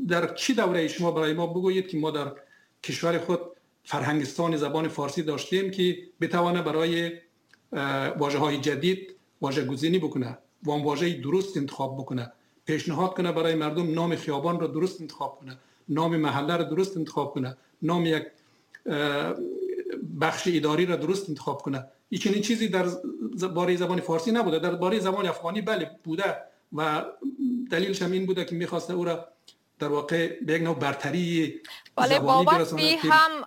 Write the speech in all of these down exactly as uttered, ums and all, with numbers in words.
در چی دوره شما برای ما بگویید که ما در کشور خود فرهنگستان زبان فارسی داشتیم که بتوانه برای واژه‌های جدید واژه گزینی بکنه و واژه درست انتخاب بکنه، پیشنهاد کنه برای مردم نام خیابان را درست انتخاب کنه، نام محله را درست انتخاب کنه، نام یک بخش اداری را درست انتخاب کنه. این چنین چیزی در باره زبان فارسی نبوده. در باره زبان افغانی بله بوده و دلیلش هم این بوده که می‌خواسته او را در واقع به یک نوع برتری زبانی برساند. هم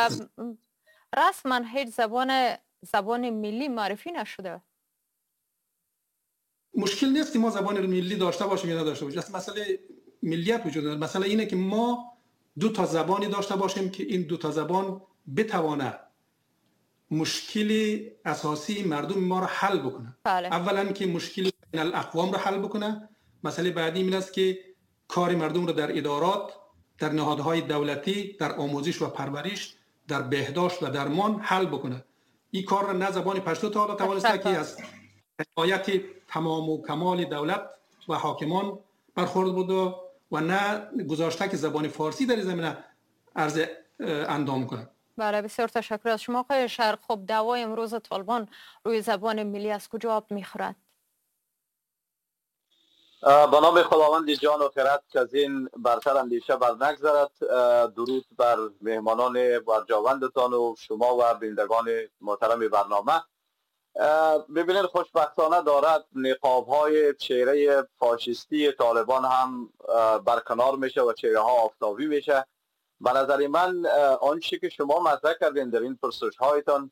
رسما هیچ زبان زبان ملی معرفی نشده. مشکل نیست که ما زبان ملی داشته باشیم یا نداشته باشیم. مسئله ملیت وجود داره. مسئله اینه که ما دو تا زبانی داشته باشیم که این دو تا زبان بتوانه مشکل اساسی مردم ما را حل بکنه. بله. اولا که مشکل بین الاقوام را حل بکنه. مسئله بعدی این است که کار مردم را در ادارات، در نهادهای دولتی، در آموزش و پرورش، در بهداشت و درمان حل بکنه. این کار را نه زبان پشتو تا حالا توانسته که از حمایت تمام و کمال دولت و حاکمان برخورد بود و نه گذاشته که زبان فارسی در زمینه عرض اندام کنه. بله بسیار تشکر از شما آقای شرق. خب دعوای امروز طالبان روی زبان ملی از کجا آب میخورد؟ به نام خداوند جان و خرد که از این برتر اندیشه بر نگذرد. درود بر مهمانان برجاوندتان و شما و بینندگان محترم برنامه. ببینید خوشبختانه دارد نقاب‌های چهره فاشیستی طالبان هم برکنار میشه و چهره ها آفتابی میشه. به نظر من آنچه که شما مطرح کردین در این پرسش هایتان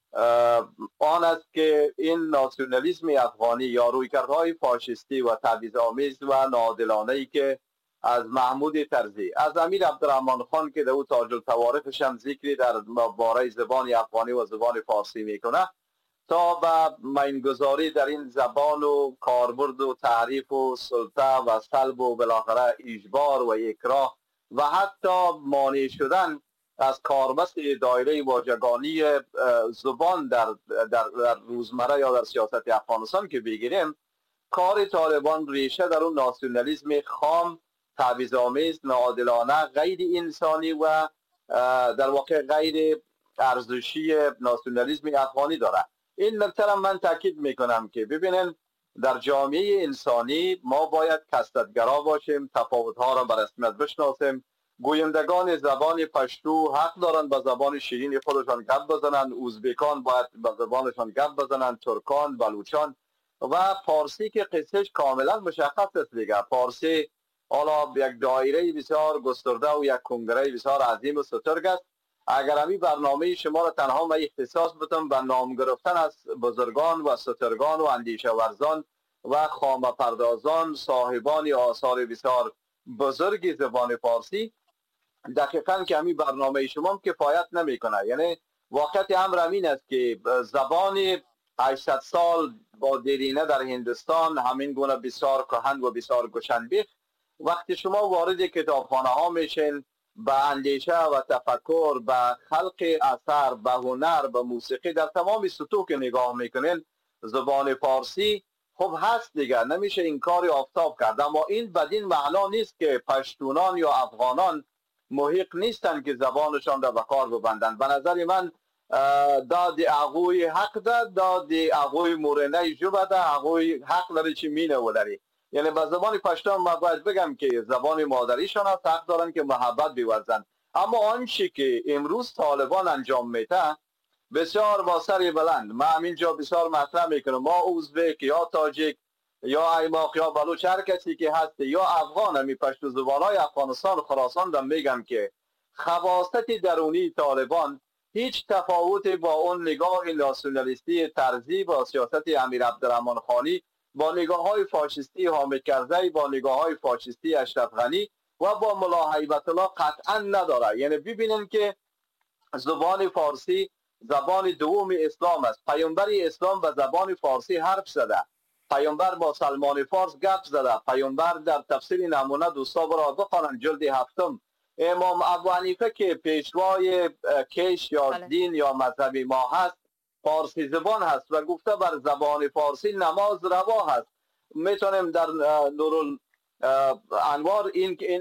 آن است که این ناسیونالیسم افغانی یا رویکردهای فاشیستی و تبعیض‌آمیز و ناعادلانه‌ای که از محمود طرزی، از امیر عبدالرحمن خان که در او تاج التوارثش هم ذکری در باره زبان افغانی و زبان فارسی میکنه تا به مینگذاری در این زبان و کاربرد و تعریف و سلطه و سلب و بالاخره اجبار و اکراه و حتی مانع شدن از کاربست دایره واژگانی زبان در, در, در روزمره یا در سیاست افغانستان که بگیریم، کار طالبان ریشه در اون ناسیونالیسم خام، تبعیض‌آمیز، ناعادلانه، غیر انسانی و در واقع غیر ارزشی ناسیونالیسم افغانی داره. این نکته من تاکید میکنم که ببینن در جامعه انسانی ما باید کثرت‌گرا باشیم، تفاوت‌ها را به رسمیت بشناسیم. گویندگان زبان پشتو حق دارند با زبان شیرین خودشان گپ بزنند، ازبکان باید با زبانشان گپ بزنند، ترکان، بلوچان و فارسی که قصهش کاملا مشخص است دیگه. فارسی حالا یک دایره بسیار گسترده و یک کنگره بسیار عظیم و سترگ است. اگر همی برنامه شما را تنها ما اختصاص بدم به نام گرفتن از بزرگان و سترگان و اندیشه ورزان و خامه پردازان صاحبان آثار بسیار بزرگ زبان فارسی، دقیقاً که همین برنامه شما هم کفایت نمی کنه. یعنی واقعیت امر همین است که زبان هشتصد سال با دیرینه در هندوستان همین گونه بسیار کهن و بسیار گشنبیخ، وقتی شما وارد کتابخانه ها میشین به اندیشه و تفکر، به خلق اثر، به هنر، به موسیقی، در تمام سطوح که نگاه میکنین زبان فارسی خب هست دیگه، نمیشه این کاری آفتاب کرد. اما این بدین معنا نیست که پشتونان یا افغانان محق نیستن که زبانشان را به کار ببندند. به نظر من داد اغوی حق ده، داد اغوی مورنه جوبه ده، اغوی حق داره چی مینه ولری. یعنی به زبان پشتون ما باید بگم که زبان مادریشان هست، حق دارن که محبت بیورزند. اما آنچه که امروز طالبان انجام میده بسیار با سری بلند، ما همینجا بسیار مطرح میکنم، ما ازبک یا تاجیک یا ایماق یا بلوچ هر کسی که هست یا افغان همی پشتو زبانهای افغانستان و خراسان دم میگم که خواست درونی طالبان هیچ تفاوتی با اون نگاه ناسیونالیستی طرزی با سیاست امیر عبدالرحمن خانی، با نگاه های فاشیستی حامد کرزی، با نگاه های فاشیستی اشرف غنی و با ملا هیبت الله قطعا نداره. یعنی ببینن که زبان فارسی زبان دوم اسلام است. پیامبر اسلام به زبان فارسی حرف زده، پیامبر با سلمان فارس گپ زده، پیامبر در تفسیر نمونه دوستا برای بخوانند جلد هفتم، امام ابو حنیفه که پیشوای کش یا دین یا مذهبی ما هست فارسی زبان هست و گفته بر زبان فارسی نماز روا هست. میتونیم در نور الانوار این